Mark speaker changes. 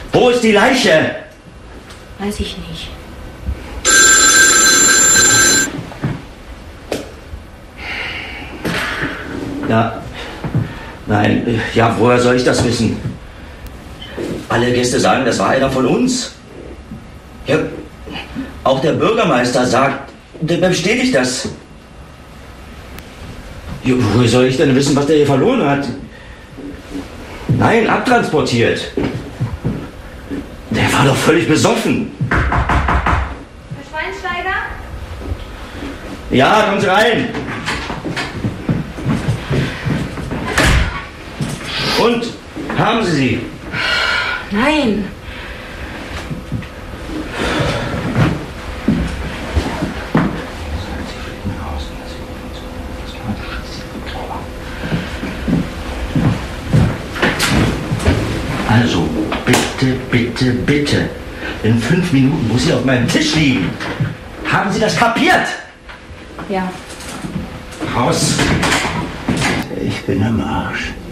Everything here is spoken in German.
Speaker 1: Wo ist die Leiche?
Speaker 2: Weiß ich nicht.
Speaker 1: Ja. Nein, ja, woher soll ich das wissen? Alle Gäste sagen, das war einer von uns. Ja, auch der Bürgermeister sagt, der bestätigt das. Ja, woher soll ich denn wissen, was der hier verloren hat? Nein, abtransportiert. Der war doch völlig besoffen.
Speaker 2: Herr Schweinsteiger?
Speaker 1: Ja, kommen Sie rein. Und? Haben Sie sie?
Speaker 2: Nein.
Speaker 1: Also, bitte, bitte, bitte. In 5 Minuten muss sie auf meinem Tisch liegen. Haben Sie das kapiert?
Speaker 2: Ja.
Speaker 1: Raus. Ich bin am Arsch.